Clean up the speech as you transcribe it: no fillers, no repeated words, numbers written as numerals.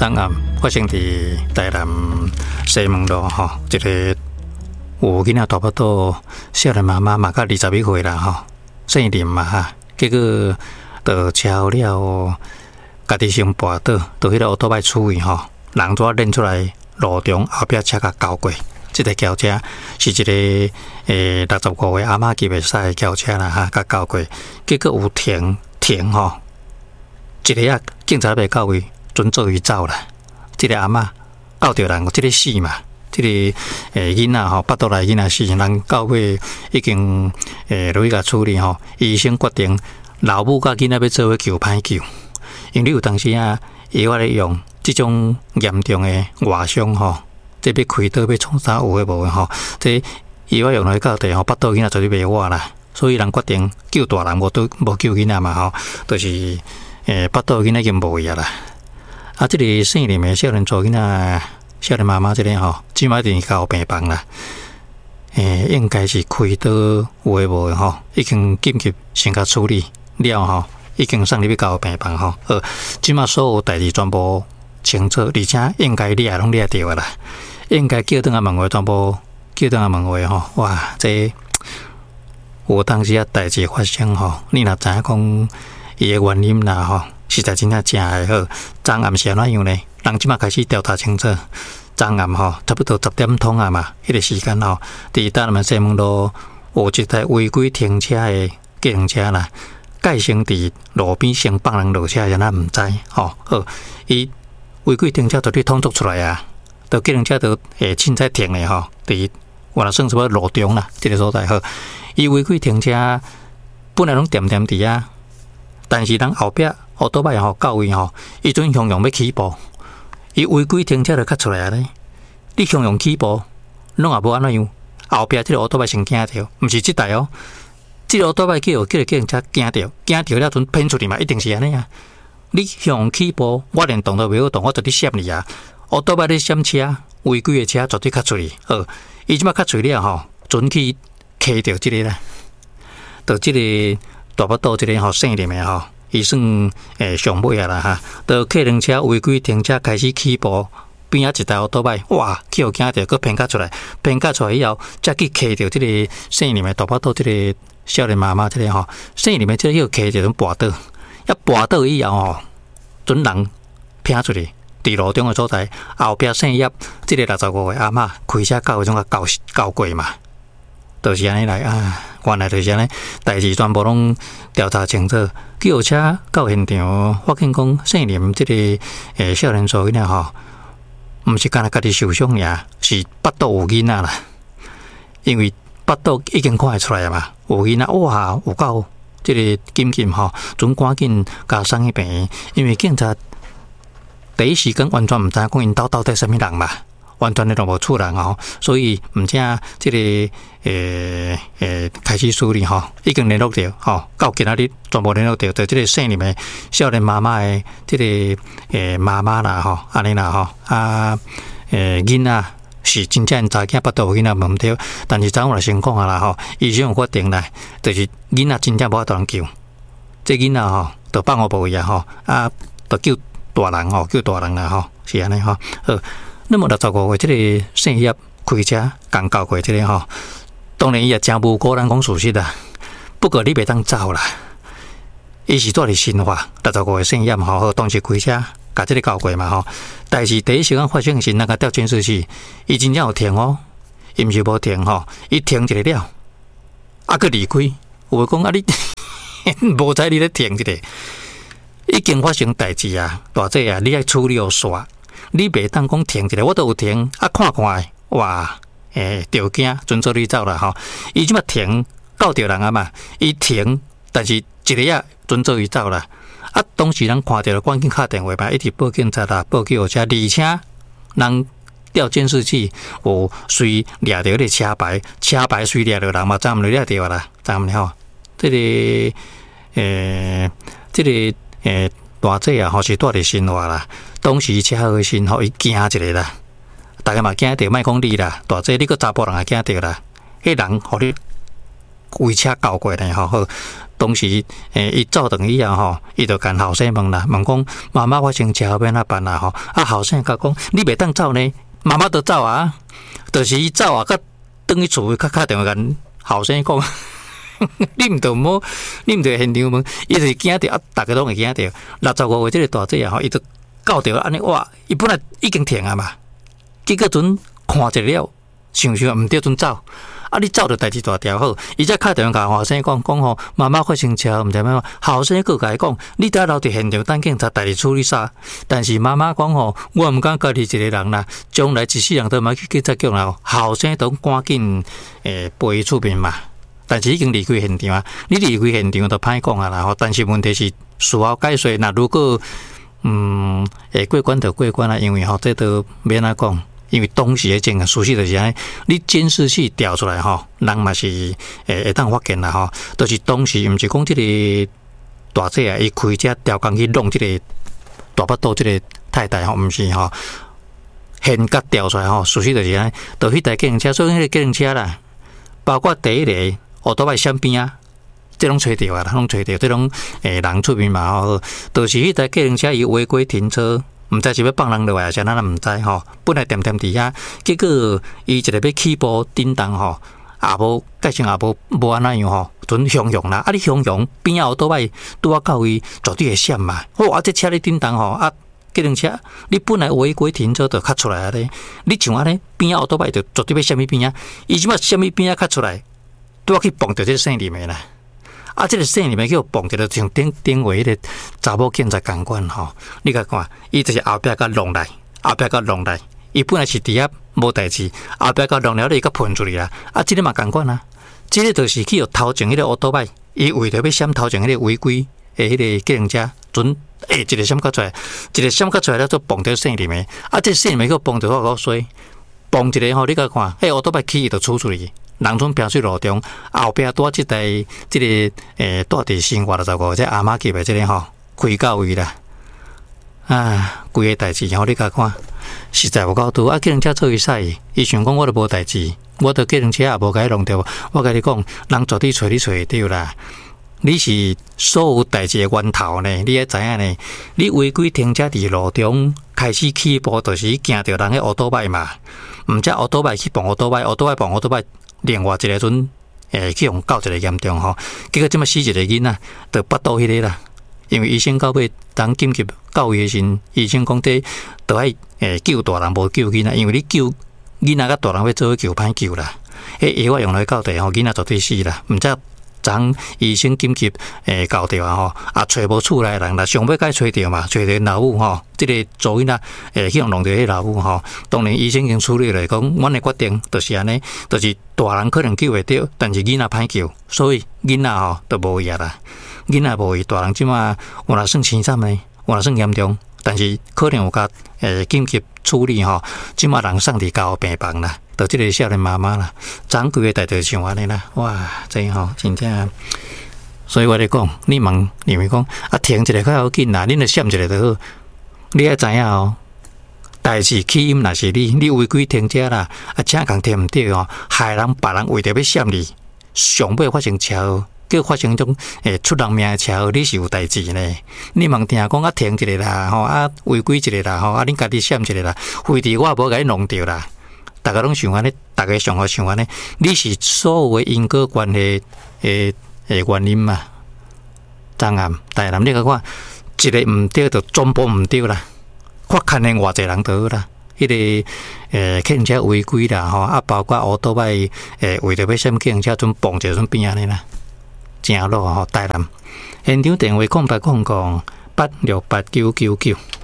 昨暗发生伫台南西门路吼，一个有囡仔大腹肚，少年妈妈嘛，甲21岁啦吼，姓林嘛哈，结果就车祸了，家己先跋倒，到迄个奥多摆处位吼，人怎认出来路中后壁车甲交过，即个轿车是一个65岁阿嬷级袂使的轿车啦哈，甲交过，结果有停吼，一个警察袂到位。准做伊走啦，即个阿嬷告着人，即个死嘛，即个囡仔吼，腹肚内囡仔死，人到尾已经落去甲处理吼，医生决定老母甲囡仔要做伙救歹救，因为有当时药咧用即种严重的外伤吼，即要开刀要创啥有诶无诶吼，即药用落去到地吼，腹肚囡仔绝对袂活啦，所以人决定救大人，无救囡仔嘛吼，就是腹肚囡仔已经无去啦。即个姓林的少年做囡仔，少年妈妈即个吼，即摆一定交病房啦。应该是开刀有诶无诶吼，已经紧急先甲处理了吼，已经送入去交病房吼。即摆所有代志全部清楚，而且应该掠拢掠着啦。应该叫转来问话，全部叫转来问话吼。哇，这有当时代志发生吼，你若知影讲伊诶原因啦吼。实在真正真还好，昨暗是安怎样呢？人即马开始调查清楚。昨暗吼，差不多10点钟啊嘛，迄个时间吼，伫台南西门路有一台违规停车的计程车啦，改成伫路边先放人落车，然后毋知吼。伊违规停车绝对通缉出来啊！到计程车都凊彩停的吼，伫原来算什么路中啦，这个所在好。伊违规停车本来拢点伫啊，但是人后壁。奥多摆吼到位吼，伊准向要起步，伊违规停车就卡出来咧。你向用起步，拢也无安怎样。后壁即个奥多摆先惊着，毋是即台哦。即个奥多摆叫个计程车惊着了，阵喷出去嘛，一定是安尼啊。你向用起步，我连动都袂好动，我绝对闪你啊。奥多摆咧闪车，违规的车绝对卡出去。伊即摆卡出了吼，准去骑着即个啦，到即个大腹肚即个吼姓林的吼。伊算上尾啊啦哈，到客人车违规停车开始起步，边一台奥多摆，哇，去互惊着，佮骗甲出来以后，才去骑着即个姓林的大腹肚即个少年妈妈即个吼，姓林的即个骑着种跋倒，跋倒以后吼，准人骗出去，伫路中的所在后壁姓叶即个65岁阿嬷开车到迄种交过嘛。就是安尼来啊，原来就是安尼，代志全部拢调查清楚。救车到现场，发现讲姓林即个少年做囡仔吼，毋是干那家己受伤尔，是腹肚有囡仔啦。因为腹肚已经看会出来嘛，有囡仔哇，有够即个紧急吼，准赶紧甲送去病院，因为警察第一时间完全毋知影讲因兜到底啥物人嘛。完全都无厝人吼，所以毋正即个开始处理吼，已经联络着吼，到今仔日全部联络着，就即个姓林的少年妈妈的即个妈妈啦吼，安尼啦吼囡仔是真正查囝腹肚有囡仔无对，但是怎我来先讲下啦吼，医生有决定啦，就是囡仔真正无法度救，这囡仔吼就放互无去啊吼，就救大人吼，救大人啦吼，是安尼吼，那么65岁，这个姓叶开车刚交过这个吼，当然伊也真无果咱讲事实啦。不过你袂当走啦，伊是住伫新化，65岁姓叶吼，当时开车甲这个交过嘛吼。但是第一时间发生是那个调监视器，伊真正有停哦，伊毋是无停吼，伊停一个了，佮离开。有讲你无知你咧停一个，已经发生代志啊，大姐啊，你爱处理好煞。你袂当讲停一个，我都有停，看看，哇，着惊，准做你走啦吼。伊即马停，告着人啊嘛，伊停，但是一个准做伊走啦。当时人看到了，赶紧打电话吧，一直报警察啦，报救护车，而且人调监视器有随掠着迄个车牌随掠着人嘛，咱毋掠着啦，咱毋吼。这个大姐啊，吼是住伫新化啦。当时车祸时吼，伊惊一个啦，大家嘛惊着，莫讲你啦，大姐你个查甫人也惊着啦。迄人互你为车交过呢吼， 当时伊走转以后吼，伊就跟后生问啦，问讲妈妈发生车祸要哪办啊吼？啊后生甲讲你袂当走呢，妈妈都走啊，就是伊走啊，甲转去厝较打电话跟后生讲。你毋着摸，你毋着现场问，伊就是惊着啊！大家拢会惊着。65岁这个大姐啊，吼，伊就到着安尼哇！伊本来已经停啊嘛，结果阵看一了，想毋对，阵走。啊！你走着代志大条好，伊才打电话甲后生讲吼，妈妈发生车，毋知咩。后生佫甲伊讲，你得留伫现场等警察代志处理啥。但是妈妈讲吼，我毋敢家己一个人啦，将来一世人都莫去警察局啦。后生都赶紧陪伊出面嘛。但是已经离开现场啊！你离开现场就歹讲啊啦吼。但是问题是事后解说，那如果过关就过关啦，因为吼这都免哪讲，因为当时的情形事实就是安尼，你监视器调出来吼，人嘛是会当发现啦吼。就是当时毋是讲这个大姐啊，伊开车调工去弄这个大巴肚这个太太吼，毋是吼，现甲调出来吼，事实就是安尼，就迄台计程车，所以迄个计程车啦，包括第一个。哦，都摆闪边啊，这拢吹掉啊，拢吹掉，这种人出面嘛吼，就是迄台计程车伊违规停车，毋知是要放人落来，还是咱毋知吼。本来踮伫遐，结果伊一个要起步叮当吼，也无介绍也无安那样吼，准向啦。啊，你向边仔后倒摆拄啊到伊绝对会闪嘛。好啊，这车咧叮当吼啊，计程车你本来违规停车就卡出来啊咧，你像安尼边仔后倒摆就绝对要闪咪边仔，伊即马闪咪边仔卡出来。都要去碰到这个姓里面啦，啊，这个姓里面叫碰到，就像顶位迄个查某警察监管吼，你甲看，伊就是后壁甲弄来，伊本来是伫遐无代志，后壁甲弄了，伊甲喷出去啦，啊，这个嘛监管啊，这个就是去头前迄个乌托邦，伊为着要闪头前迄个违规的迄个计程车，准一个闪卡出来，一个闪卡出来了，就碰到姓里面，啊，这姓里面叫碰到好衰，碰一个吼，你甲看，迄乌托邦起伊就出去。人从平水路中后壁多即台即个住伫生活65这阿妈级的即个吼开到位啦，啊，规个代志吼你甲看，实在有够多啊！计程车做伊使，伊想讲我都无代志，我都计程车也无甲伊弄掉。我甲你讲，人绝对找你找会到啦。你是所有代志的源头呢？你要知影呢？你违规停车伫路中开始起步，就是惊到人个乌托邦嘛，毋则乌托邦去碰乌托邦，乌托邦碰乌托邦。另外一个阵，去用搞一个严重吼，结果即么死一个囡仔，就巴肚迄个啦。因为医生到尾当紧急到伊的时，医生讲这都爱救大人，无救囡仔，因为你救囡仔甲大人要做伙救歹救啦。迄药我用来到地吼，囡仔绝对死啦，毋则。昨医生紧急搞掉啊吼，啊找无厝内人啦，上尾该找着嘛，找着老母吼，即个做囡仔去用弄着迄老母吼，当然医生已经处理来讲，阮的决定就是安尼，就是大人可能救会着，但是囡仔歹救，所以囡仔吼都无嘢啦，囡仔无伊，大人即马有若算轻惨呢，有若算严重，但是可能有甲紧急处理吼，即马人送伫家护病房啦。就这个少年妈妈啦，昨规个代就像安尼啦，哇，这吼真正，所以我咧讲，你问你们讲啊，停一个较要紧啦，恁著闪一个就好。你要知影哦，代志起因若是你违规停车啦，啊，车共停毋对哦，害人别人为着要闪你，上尾发生车祸，叫发生种出人命的车祸，你是有代志呢。你问听讲啊，停一个啦，吼啊，违规一个啦，吼啊，恁家己闪一个啦，非得我无甲你弄着啦。大家拢想安尼，大家上好想安尼，你是所有的因果关系的原因嘛？当然，大人你甲看，一个毋对就全部毋对啦，看牵连偌济人就好啦。迄个计程车违规啦，吼啊，包括乌托邦为着要闪计程车，准碰着准边安尼啦，正路吼，大人。现场电话0800868999。